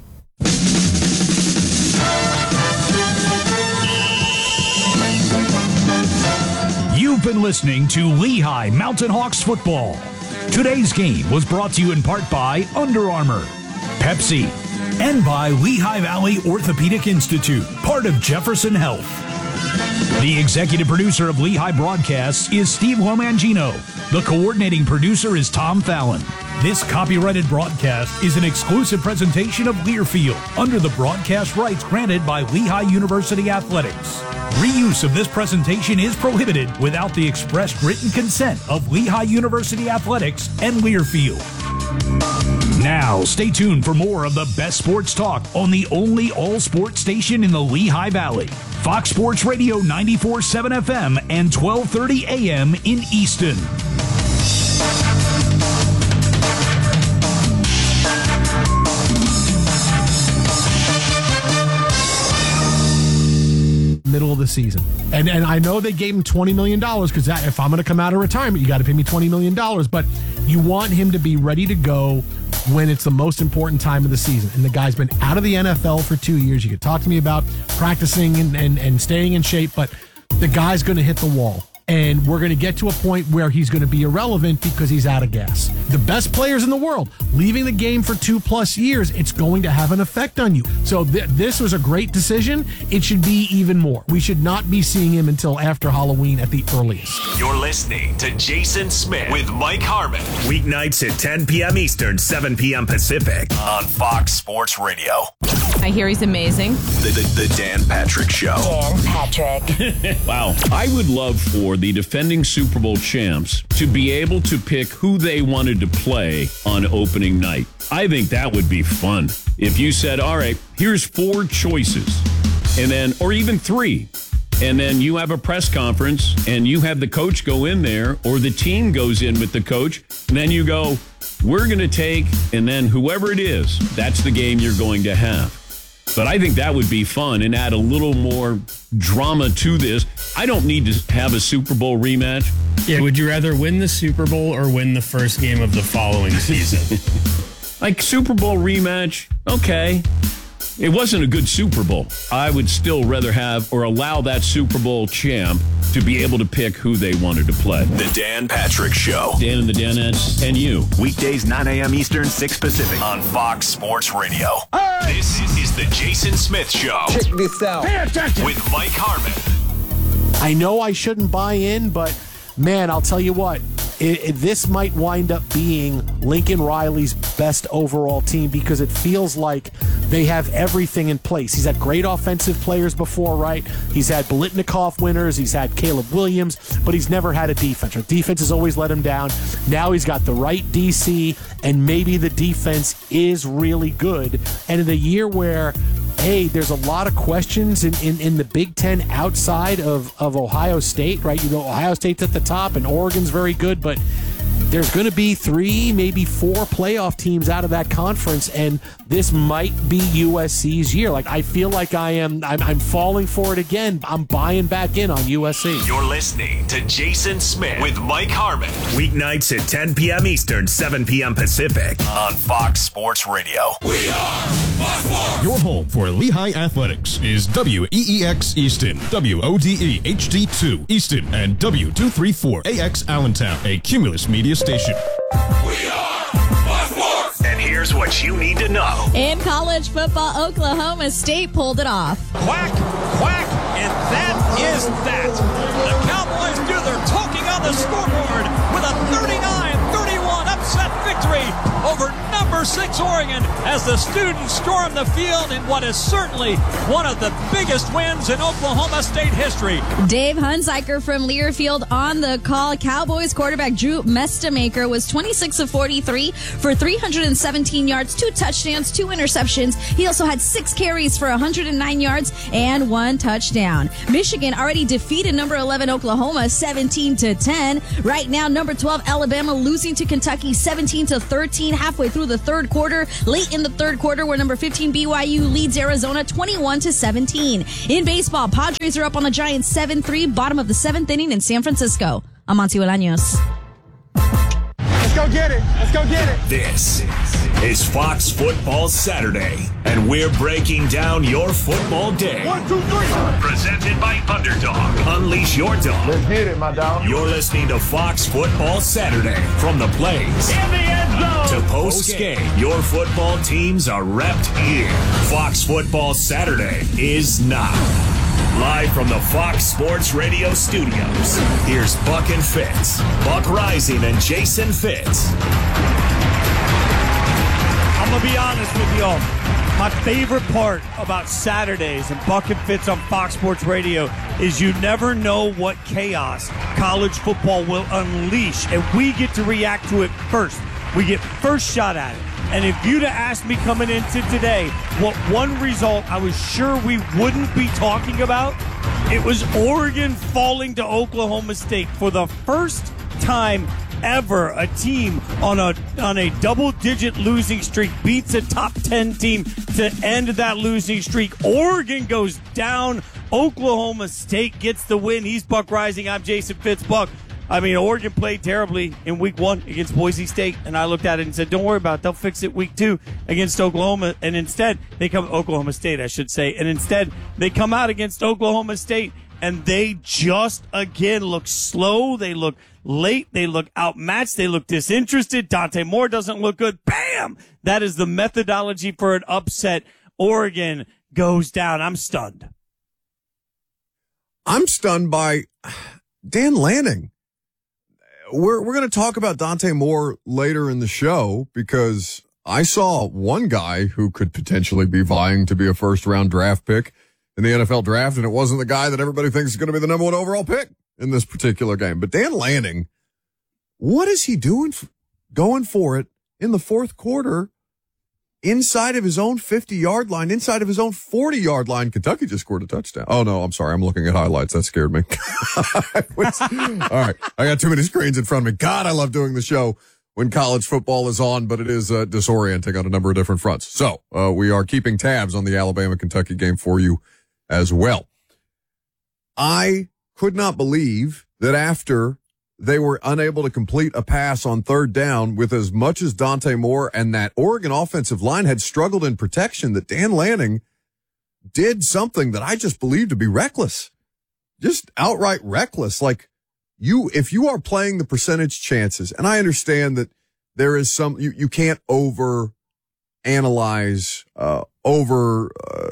You've been listening to Lehigh Mountain Hawks football. Today's game was brought to you in part by Under Armour, Pepsi, and by Lehigh Valley Orthopedic Institute, part of Jefferson Health. The executive producer of Lehigh Broadcasts is Steve Lomangino. The coordinating producer is Tom Fallon. This copyrighted broadcast is an exclusive presentation of Learfield under the broadcast rights granted by Lehigh University Athletics. Reuse of this presentation is prohibited without the express written consent of Lehigh University Athletics and Learfield. Now, stay tuned for more of the best sports talk on the only all-sports station in the Lehigh Valley. Fox Sports Radio ninety-four point seven F M and twelve thirty A M in Easton. Middle of the season. And and I know they gave him twenty million dollars because if I'm going to come out of retirement, you got to pay me twenty million dollars. But you want him to be ready to go when it's the most important time of the season. And the guy's been out of the N F L for two years. You could talk to me about practicing and, and, and staying in shape, but the guy's going to hit the wall. And we're going to get to a point where he's going to be irrelevant because he's out of gas. The best players in the world, leaving the game for two plus years, it's going to have an effect on you. So th- this was a great decision. It should be even more. We should not be seeing him until after Halloween at the earliest. You're listening to Jason Smith with Mike Harmon. Weeknights at ten p.m. Eastern, seven p.m. Pacific on Fox Sports Radio. I hear he's amazing. The, the, the Dan Patrick Show. Dan Patrick. Wow. I would love for the defending Super Bowl champs to be able to pick who they wanted to play on opening night. I think that would be fun. If you said, all right, here's four choices, and then, or even three, and then you have a press conference and you have the coach go in there, or the team goes in with the coach, and then you go, we're going to take, and then whoever it is, that's the game you're going to have. But I think that would be fun and add a little more drama to this. I don't need to have a Super Bowl rematch. Yeah, would you rather win the Super Bowl or win the first game of the following season? Like Super Bowl rematch, okay. It wasn't a good Super Bowl. I would still rather have or allow that Super Bowl champ to be able to pick who they wanted to play. The Dan Patrick Show. Dan and the Danettes and you. Weekdays, nine a.m. Eastern, six Pacific on Fox Sports Radio. Hey! This is the Jason Smith Show. Check this out. Pay attention. With Mike Harmon. I know I shouldn't buy in, but man, I'll tell you what. It, it, this might wind up being Lincoln Riley's best overall team because it feels like they have everything in place. He's had great offensive players before, right? He's had Biletnikoff winners. He's had Caleb Williams, but he's never had a defense. Our defense has always let him down. Now he's got the right D C, and maybe the defense is really good. And in a year where, hey, there's a lot of questions in, in, in the Big Ten outside of, of Ohio State, right? You know, Ohio State's at the top and Oregon's very good, but there's going to be three, maybe four playoff teams out of that conference, and this might be U S C's year. Like, I feel like I am, I'm, I'm falling for it again. I'm buying back in on U S C. You're listening to Jason Smith with Mike Harmon. Weeknights at ten p.m. Eastern, seven p.m. Pacific on Fox Sports Radio. We are Fox Sports. Your home for Lehigh Athletics is W E E X Easton, W O D E H D two Easton, and W two thirty-four A X Allentown, a Cumulus Media station. We are Fox Sports. And here's what you need to know. In college football, Oklahoma State pulled it off. Quack, quack, and that is that. The Cowboys do their talking on the scoreboard with a thirty-nine thirty-one upset victory over number six Oregon as the students storm the field in what is certainly one of the biggest wins in Oklahoma State history. Dave Hunziker from Learfield on the call. Cowboys quarterback Drew Mestamaker was twenty-six of forty-three for three hundred seventeen yards, two touchdowns, two interceptions. He also had six carries for one hundred nine yards and one touchdown. Michigan already defeated number eleven Oklahoma seventeen to ten. Right now, number twelve Alabama losing to Kentucky seventeen to thirteen halfway through the third quarter. Late in the third quarter, where number fifteen B Y U leads Arizona twenty-one to seventeen. In baseball, Padres are up on the Giants seven three, bottom of the seventh inning in San Francisco. I'm Monty Bolaños. Let's go get it. Let's go get it. This is Fox Football Saturday, and we're breaking down your football day. One, two, three. Presented by Underdog. Unleash your dog. Let's hit it, my dog. You're listening to Fox Football Saturday. From the plays in the end zone to post-game, your football teams are repped here. Fox Football Saturday is now. Live from the Fox Sports Radio studios, here's Buck and Fitz. Buck Rising and Jason Fitz. I'm going to be honest with y'all. My favorite part about Saturdays and Buck and Fitz on Fox Sports Radio is you never know what chaos college football will unleash, and we get to react to it first. We get first shot at it. And if you'd have asked me coming into today what one result I was sure we wouldn't be talking about, it was Oregon falling to Oklahoma State for the first time ever. A team on a on a double-digit losing streak beats a top ten team to end that losing streak. Oregon goes down. Oklahoma State gets the win. He's Buck Rising. I'm Jason Fitz. Buck. I mean, Oregon played terribly in week one against Boise State, and I looked at it and said, don't worry about it. They'll fix it week two against Oklahoma. And instead, they come, Oklahoma State, I should say. And instead, they come out against Oklahoma State, and they just, again, look slow. They look late. They look outmatched. They look disinterested. Dante Moore doesn't look good. Bam! That is the methodology for an upset. Oregon goes down. I'm stunned. I'm stunned by Dan Lanning. We're we're going to talk about Dante Moore later in the show because I saw one guy who could potentially be vying to be a first-round draft pick in the N F L draft, and it wasn't the guy that everybody thinks is going to be the number one overall pick in this particular game. But Dan Lanning, what is he doing, f- going for it in the fourth quarter inside of his own fifty-yard line, inside of his own forty-yard line? Kentucky just scored a touchdown. Oh, no, I'm sorry. I'm looking at highlights. That scared me. Was, all right. I got too many screens in front of me. God, I love doing the show when college football is on, but it is uh, disorienting on a number of different fronts. So uh, we are keeping tabs on the Alabama-Kentucky game for you as well. I could not believe that after they were unable to complete a pass on third down with as much as Dante Moore and that Oregon offensive line had struggled in protection, that Dan Lanning did something that I just believe to be reckless. Just outright reckless. Like, you, if you are playing the percentage chances, and I understand that there is some, you, you can't over analyze, uh, over, uh,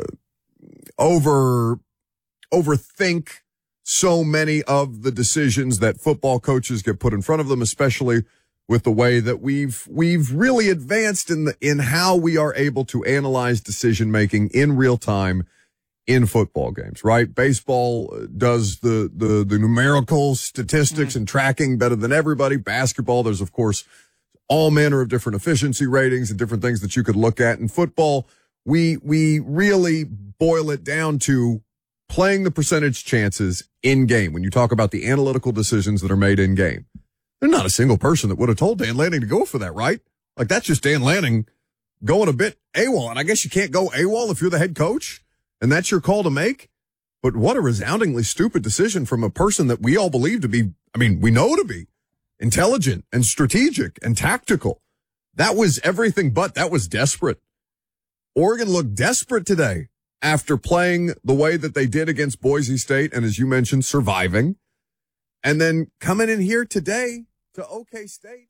over, overthink so many of the decisions that football coaches get put in front of them, especially with the way that we've, we've really advanced in the, in how we are able to analyze decision making in real time in football games, right? Baseball does the, the, the numerical statistics mm-hmm. and tracking better than everybody. Basketball, there's of course all manner of different efficiency ratings and different things that you could look at. In football, we, we really boil it down to playing the percentage chances in game. When you talk about the analytical decisions that are made in game, there's not a single person that would have told Dan Lanning to go for that, right? Like, that's just Dan Lanning going a bit AWOL. And I guess you can't go AWOL if you're the head coach and that's your call to make. But what a resoundingly stupid decision from a person that we all believe to be, I mean, we know to be intelligent and strategic and tactical. That was everything but. That was desperate. Oregon looked desperate today after playing the way that they did against Boise State and, as you mentioned, surviving. And then coming in here today to OK State.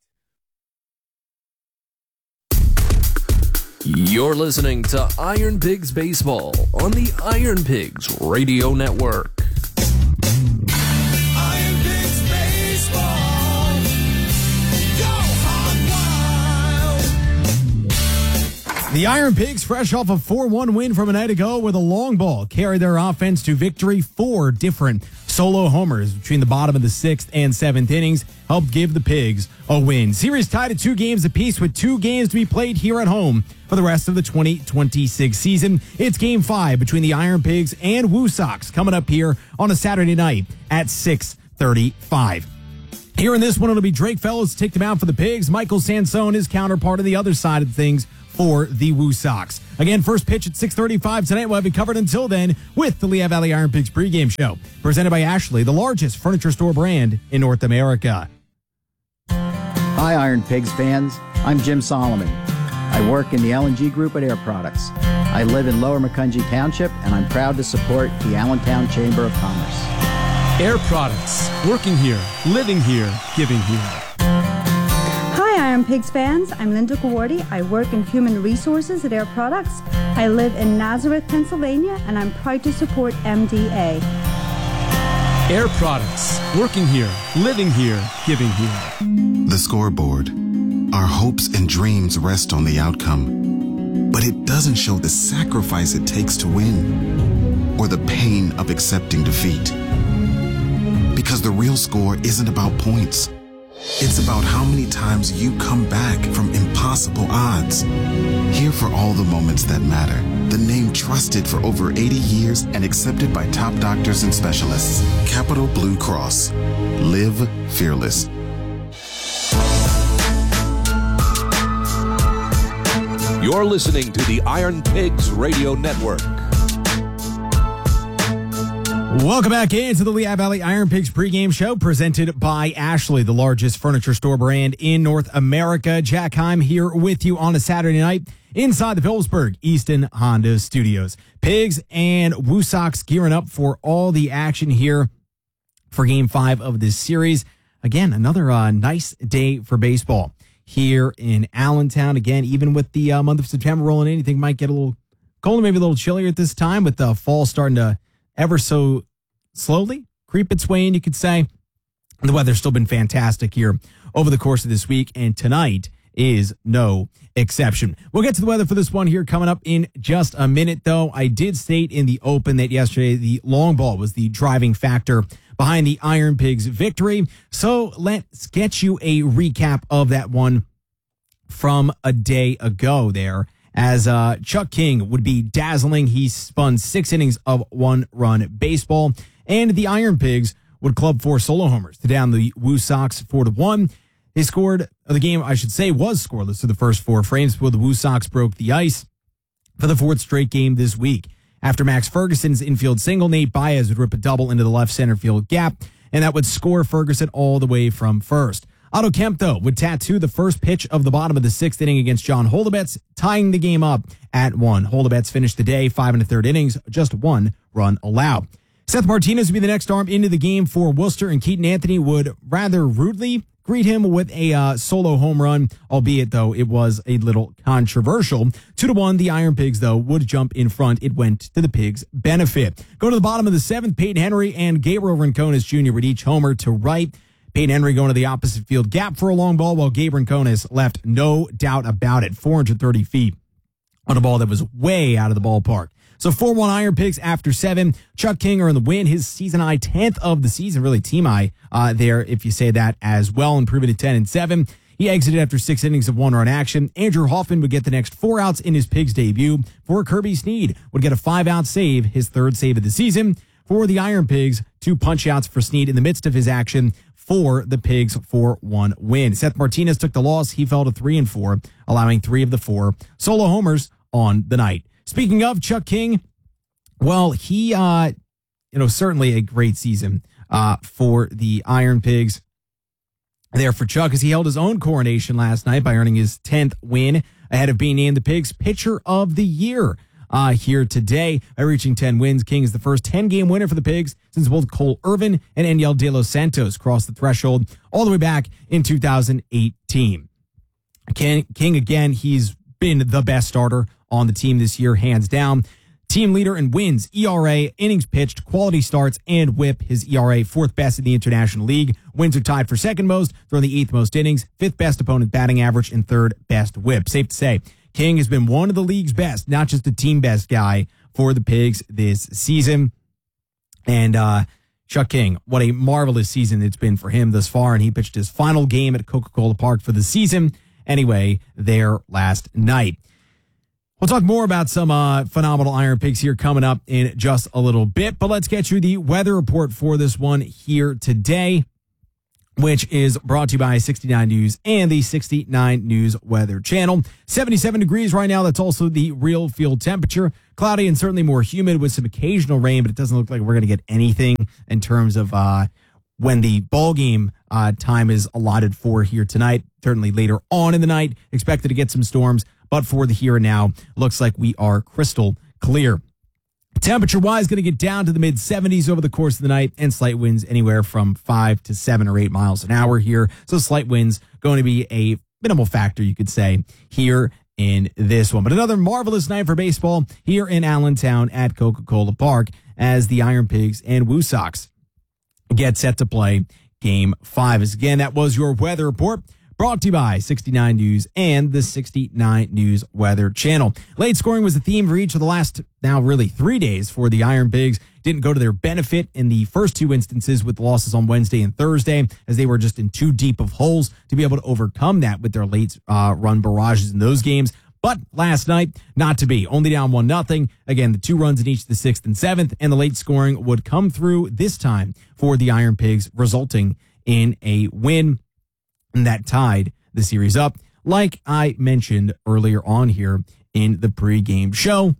You're listening to Iron Pigs Baseball on the Iron Pigs Radio Network. Iron Pigs Baseball. Go hog wild. The Iron Pigs, fresh off a four one win from a night ago with a long ball, carried their offense to victory. Four different solo homers between the bottom of the sixth and seventh innings helped give the Pigs a win. Series tied at two games apiece with two games to be played here at home for the rest of the twenty twenty-six season. It's game five between the Iron Pigs and Woo Sox coming up here on a Saturday night at six thirty-five. Here in this one, it'll be Drake Fellows take them out for the Pigs. Michael Sansone, his counterpart on the other side of things for the Woo Sox. Again, first pitch at six thirty-five tonight. We'll have it covered until then with the Lehigh Valley Iron Pigs pregame show, presented by Ashley, the largest furniture store brand in North America. Hi, Iron Pigs fans. I'm Jim Solomon. I work in the L and G Group at Air Products. I live in Lower Macungie Township, and I'm proud to support the Allentown Chamber of Commerce. Air Products. Working here, living here, giving here. Hi, Iron Pigs fans. I'm Linda Gawardi. I work in Human Resources at Air Products. I live in Nazareth, Pennsylvania, and I'm proud to support M D A. Air Products. Working here, living here, giving here. The scoreboard. Our hopes and dreams rest on the outcome, but it doesn't show the sacrifice it takes to win or the pain of accepting defeat. Because the real score isn't about points. It's about how many times you come back from impossible odds. Here for all the moments that matter. The name trusted for over eighty years and accepted by top doctors and specialists. Capital Blue Cross. Live fearless. You're listening to the Iron Pigs Radio Network. Welcome back into the Lehigh Valley Iron Pigs pregame show, presented by Ashley, the largest furniture store brand in North America. Jack Heim here with you on a Saturday night inside the Phillipsburg Easton Honda Studios. Pigs and Woo Sox gearing up for all the action here for game five of this series. Again, another uh, nice day for baseball here in Allentown. Again, even with the uh, month of September rolling in, you think might get a little colder, maybe a little chillier at this time, with the fall starting to ever so slowly creep its way in, you could say. The weather's still been fantastic here over the course of this week, and tonight is no exception. We'll get to the weather for this one here coming up in just a minute, though. I did state in the open that yesterday the long ball was the driving factor behind the Iron Pigs victory. So let's get you a recap of that one from a day ago there, as uh, Chuck King would be dazzling. He spun six innings of one-run baseball, and the Iron Pigs would club four solo homers to down the Woo Sox four to one. They scored, the game, I should say, was scoreless through the first four frames before the Woo Sox broke the ice for the fourth straight game this week. After Max Ferguson's infield single, Nate Baez would rip a double into the left center field gap, and that would score Ferguson all the way from first. Otto Kemp, though, would tattoo the first pitch of the bottom of the sixth inning against John Holdebets, tying the game up at one. Holdebets finished the day five and a third innings, just one run allowed. Seth Martinez would be the next arm into the game for Worcester, and Keaton Anthony would rather rudely greet him with a uh, solo home run, albeit, though, it was a little controversial. Two to one, the Iron Pigs, though, would jump in front. It went to the Pigs' benefit. Go to the bottom of the seventh, Peyton Henry and Gabriel Rincones Junior would each homer to right. Peyton Henry going to the opposite field gap for a long ball, while Gabe Rincones left, no doubt about it, four hundred thirty feet on a ball that was way out of the ballpark. So four one Iron Pigs after seven. Chuck King earned the win, his season high tenth of the season, really team high uh, there, if you say that as well, improving to ten and seven. He exited after six innings of one-run action. Andrew Hoffman would get the next four outs in his Pigs debut. For Kirby Snead would get a five-out save, his third save of the season. For the Iron Pigs, two punch-outs for Snead in the midst of his action for the Pigs' four one win. Seth Martinez took the loss. He fell to three and four, allowing three of the four solo homers on the night. Speaking of Chuck King, well, he, uh, you know, certainly a great season uh, for the Iron Pigs there for Chuck, as he held his own coronation last night by earning his tenth win ahead of being named the Pigs Pitcher of the Year uh, here today. By reaching ten wins, King is the first ten-game winner for the Pigs since both Cole Irvin and Eniel De Los Santos crossed the threshold all the way back in two thousand eighteen. King, King again, he's been the best starter on the team this year, hands down. Team leader in wins, E R A, innings pitched, quality starts, and whip. His E R A, fourth best in the International League. Wins are tied for second most, throwing the eighth most innings, fifth best opponent batting average, and third best whip. Safe to say, King has been one of the league's best, not just the team best guy for the Pigs this season. And uh, Chuck King, what a marvelous season it's been for him thus far. And he pitched his final game at Coca-Cola Park for the season anyway there last night. We'll talk more about some uh, phenomenal Iron Pigs here coming up in just a little bit, but let's get you the weather report for this one here today, which is brought to you by sixty-nine News and the sixty-nine News Weather Channel. seventy-seven degrees right now. That's also the real field temperature. Cloudy and certainly more humid with some occasional rain, but it doesn't look like we're going to get anything in terms of uh, when the ball game uh, time is allotted for here tonight. Certainly later on in the night, expected to get some storms. But for the here and now, looks like we are crystal clear. Temperature-wise, going to get down to the mid-seventies over the course of the night, and slight winds anywhere from five to seven or eight miles an hour here. So slight winds going to be a minimal factor, you could say, here in this one. But another marvelous night for baseball here in Allentown at Coca-Cola Park as the Iron Pigs and Woo Sox get set to play Game five. As again, that was your weather report. Brought to you by sixty-nine News and the sixty-nine News Weather Channel. Late scoring was the theme for each of the last, now really three days for the Iron Pigs. Didn't go to their benefit in the first two instances with losses on Wednesday and Thursday, as they were just in too deep of holes to be able to overcome that with their late uh, run barrages in those games. But last night, not to be. Only down one nothing. Again, the two runs in each the sixth and seventh, and the late scoring would come through this time for the Iron Pigs, resulting in a win. And that tied the series up, like I mentioned earlier on here in the pregame show.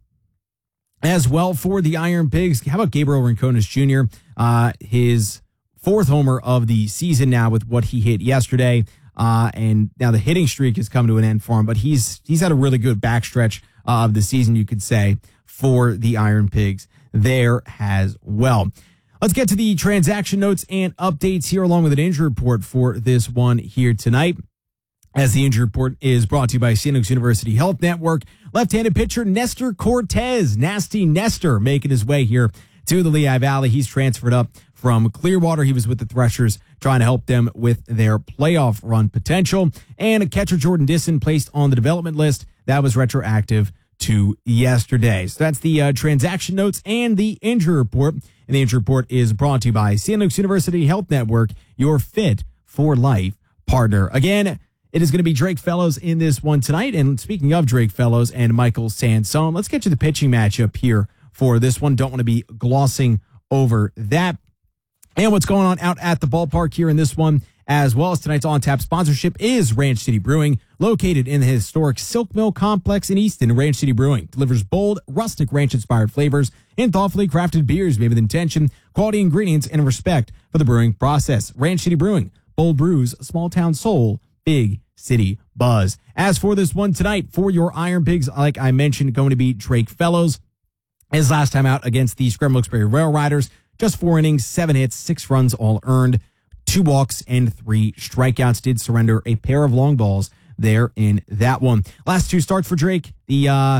As well for the Iron Pigs, how about Gabriel Rincones Junior? Uh, his fourth homer of the season now with what he hit yesterday. Uh, and now the hitting streak has come to an end for him, but he's he's had a really good backstretch uh, of the season, you could say, for the Iron Pigs there as well. Let's get to the transaction notes and updates here, along with an injury report for this one here tonight. As the injury report is brought to you by Saint Luke's University Health Network. Left-handed pitcher Nestor Cortez, Nasty Nestor, making his way here to the Lehigh Valley. He's transferred up from Clearwater. He was with the Threshers, trying to help them with their playoff run potential. And a catcher, Jordan Disson, placed on the development list. That was retroactive to yesterday. So that's the uh, transaction notes and the injury report. And the injury report is brought to you by Saint Luke's University Health Network, your fit for life partner. Again, it is going to be Drake Fellows in this one tonight. And speaking of Drake Fellows and Michael Sansone, let's get to the pitching matchup here for this one. Don't want to be glossing over that. And what's going on out at the ballpark here in this one, as well as tonight's on-tap sponsorship, is Ranch City Brewing, located in the historic Silk Mill Complex in Easton. Ranch City Brewing delivers bold, rustic ranch-inspired flavors and thoughtfully crafted beers made with intention, quality ingredients, and respect for the brewing process. Ranch City Brewing, bold brews, small-town soul, big city buzz. As for this one tonight, for your Iron Pigs, like I mentioned, going to be Drake Fellows. His last time out against the Scrum Wilkes-Barre Rail Riders, just four innings, seven hits, six runs all earned, two walks and three strikeouts. Did surrender a pair of long balls there in that one. Last two starts for Drake. The uh,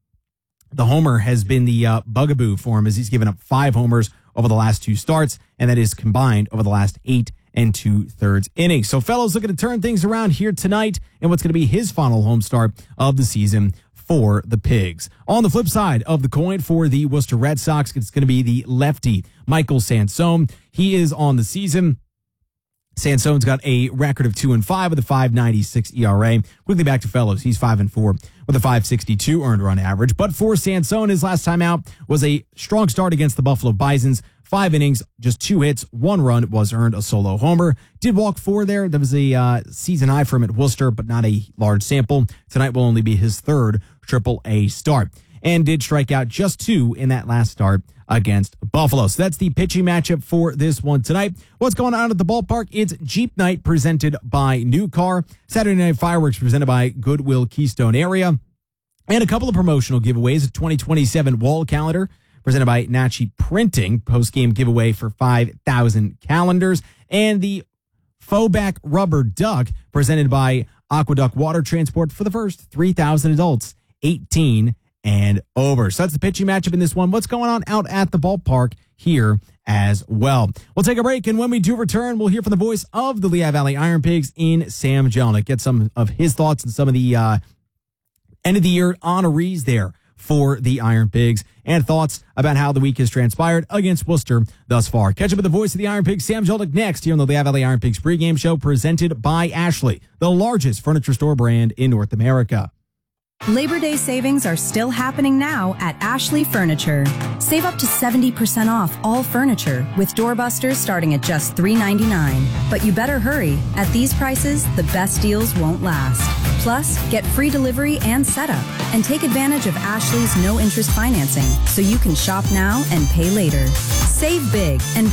the homer has been the uh, bugaboo for him, as he's given up five homers over the last two starts, and that is combined over the last eight and two thirds innings. So Fellows looking to turn things around here tonight, and what's going to be his final home start of the season for the Pigs. On the flip side of the coin for the Worcester Red Sox, it's going to be the lefty Michael Sansone. He is on the season. Sansone's got a record of two and five with a five ninety-six E R A. Quickly back to Fellows. He's five and four with a five sixty-two earned run average. But for Sansone, his last time out was a strong start against the Buffalo Bisons. Five innings, just two hits, one run was earned, a solo homer. Did walk four there. That was a uh, season high for him at Worcester, but not a large sample. Tonight will only be his third triple A start. And did strike out just two in that last start against Buffalo. So that's the pitching matchup for this one tonight. What's going on at the ballpark? It's Jeep Night presented by New Car. Saturday Night Fireworks presented by Goodwill Keystone Area. And a couple of promotional giveaways. A twenty twenty-seven wall calendar presented by Nachi Printing. Post-game giveaway for five thousand calendars. And the faux back rubber duck presented by Aqueduct Water Transport for the first three thousand adults, eighteen and over. So that's the pitching matchup in this one. What's going on out at the ballpark here as well? We'll take a break, and when we do return, we'll hear from the voice of the Lehigh Valley Iron Pigs in Sam Jelnick. Get some of his thoughts and some of the uh, end of the year honorees there for the Iron Pigs, and thoughts about how the week has transpired against Worcester thus far. Catch up with the voice of the Iron Pigs, Sam Jelnick, next here on the Lehigh Valley Iron Pigs pregame show presented by Ashley, the largest furniture store brand in North America. Labor Day savings are still happening now at Ashley Furniture. Save up to seventy percent off all furniture with doorbusters starting at just three ninety-nine. But you better hurry. At these prices, the best deals won't last. Plus, get free delivery and setup. And take advantage of Ashley's no-interest financing so you can shop now and pay later. Save big and